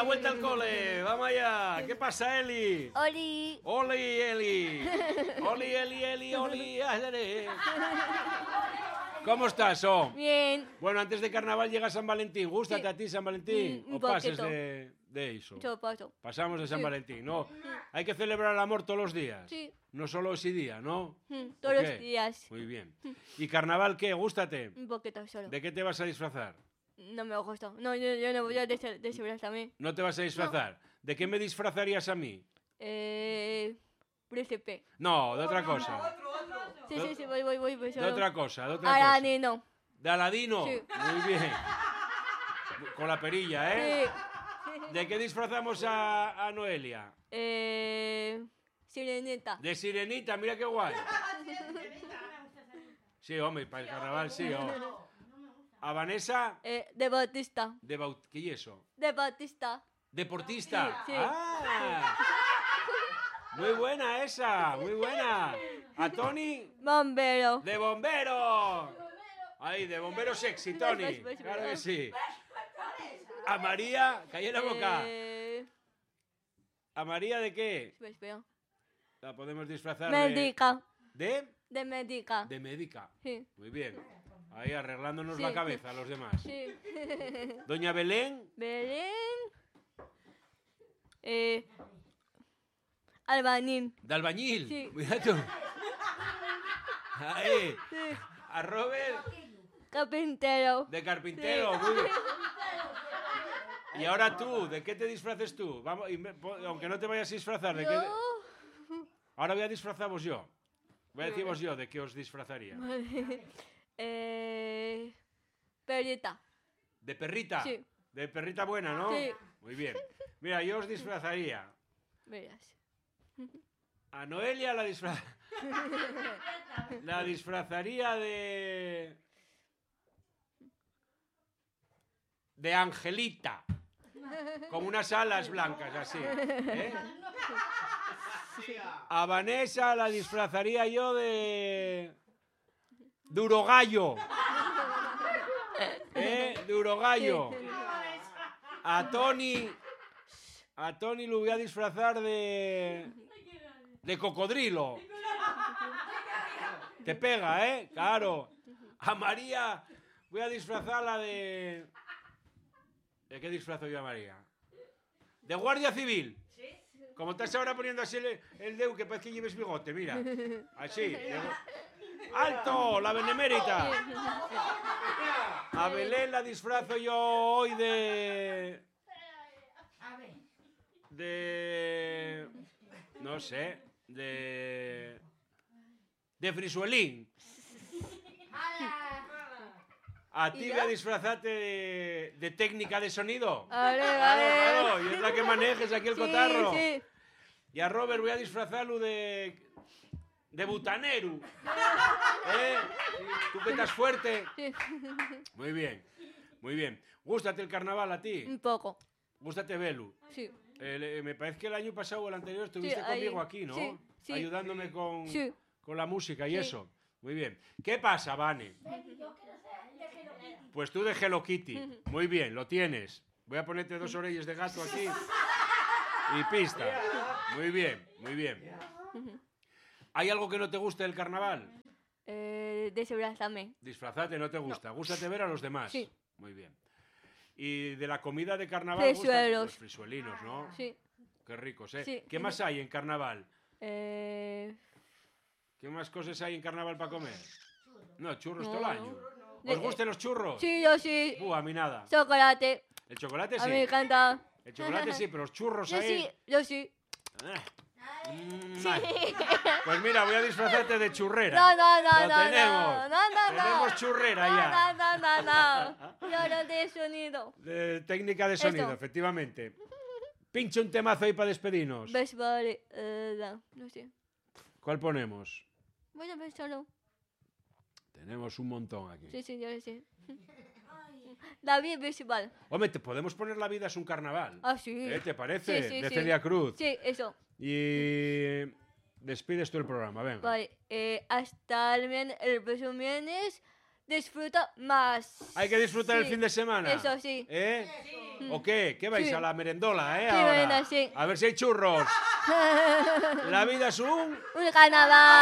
vuelta al cole. Vamos allá. ¿Qué pasa, Eli? Oli. Oli, Eli. Oli, Eli, Eli, Oli. ¿Cómo estás, Bien. Bueno, antes de carnaval llega San Valentín. ¿Gústate Sí. a ti San Valentín? Un ¿O pases poquito. de eso? Yo paso. Pasamos de San Sí. Valentín, ¿no? Hay que celebrar el amor todos los días. Sí. No solo ese día, ¿no? Todos ¿O los qué? días. Muy bien. ¿Y carnaval qué? ¿Gústate? Un poquito solo. ¿De qué te vas a disfrazar? No me gusta. No, yo no voy a disfrazarme. ¿No te vas a disfrazar? ¿De qué me disfrazarías a mí? Príncipe. No, de otra cosa. Sí, voy. De Solo. otra cosa, de otra cosa. Aladino. ¿De Aladino? Sí. Muy bien. Con la perilla, ¿eh? Sí. ¿De qué disfrazamos a Noelia? Sirenita. De Sirenita, mira qué guay. Sí, hombre, para el carnaval sí. ¿A Vanessa? De Bautista. ¿Qué es eso? De Bautista. ¿Deportista? Sí. ¡Ah! Muy buena esa, muy buena. ¿A Tony? Bombero. ¡De bombero! Ahí, de bombero sexy, Tony. Pues, Claro que sí. ¿A María? Calla la boca. ¿A María de qué? Espera. La podemos disfrazar Médica. ¿De? De médica. De médica. Sí. Muy bien. Ahí arreglándonos Sí. la cabeza a los demás. Sí. Doña Belén. Belén. Albañil. De albañil. Sí. Mira tú. Ahí. Sí. A Robert. Carpintero. De carpintero. Sí. Muy bien. Y ahora tú, ¿de qué te disfraces tú? Vamos, aunque no te vayas a disfrazar, ¿de qué? Yo. Ahora voy a disfrazamos yo. Voy a deciros yo de qué os disfrazaría. Perita. ¿De perrita? Sí. De perrita buena, ¿no? Sí. Muy bien. Mira, yo os disfrazaría. Verás. A Noelia la disfrazaría de Angelita. Con unas alas blancas, así. ¿Eh? A Vanessa la disfrazaría yo de Urogallo. De Urogallo. A Tony lo voy a disfrazar de cocodrilo. Te pega, ¿eh? Claro. A María voy a disfrazarla de... ¿De qué disfrazo yo a María? De guardia civil. Como estás ahora poniendo así el dedo, que parece que lleves bigote, mira. Así. ¡Alto! ¡La benemérita! A Belén la disfrazo yo hoy de... No sé. De Frisuelín. A ti voy a disfrazarte de técnica de sonido. Claro, y es la que manejes aquí el cotarro. Sí. Y a Robert voy a disfrazarlo de butanero. Tú que estás fuerte. Sí. Muy bien, muy bien. ¿Gústate el carnaval a ti? Un poco. ¿Gústate Belu? Sí. Me parece que el año pasado o el anterior estuviste ahí. conmigo aquí, ¿no? Sí, sí. Ayudándome con Sí. la música y Sí. eso. Muy bien. ¿Qué pasa, Vane? Pues tú de Hello Kitty. Muy bien, lo tienes. Voy a ponerte 2 orejas de gato aquí. Y pista. Muy bien, muy bien. ¿Hay algo que no te guste del carnaval? Disfrazarme. Disfrazarte no te gusta. Gústate ver a los demás. Sí. Muy bien. ¿Y de la comida de carnaval? Frisuelos. Los frisuelinos, ¿no? Sí. Qué ricos, ¿eh? Sí. ¿Qué más hay en carnaval? Eh... ¿Qué más cosas hay en carnaval para comer? No, churros No, todo el no. año. ¿Os gustan los churros? Sí, yo sí. A mí nada. Chocolate. El chocolate A mí me sí. encanta. El chocolate sí, pero los churros Yo ahí... sí, yo sí. Pues mira, voy a disfrazarte de churrera. No, Lo tenemos. Tenemos churrera ya. No. Yo no de sonido. De técnica de sonido, Eso. efectivamente. Pincha un temazo ahí para despedirnos. ¿Ves? Vale. No sé. ¿Cuál ponemos? Voy a ver solo. Tenemos un montón aquí. Sí, yo sé. David Bisbal. Hombre, te podemos poner La vida es un carnaval. Ah, sí. ¿Te parece? Sí, de sí. Celia Cruz. Sí, eso. Y despides tú el programa, venga. Vale. Hasta el próximo viernes disfruta más. Hay que disfrutar el Sí, fin de semana. Eso sí. ¿Eh? ¿O qué? ¿Qué vais Sí. a la merendola, Sí, ahora? bueno, sí. A ver si hay churros. La vida es un... Un carnaval.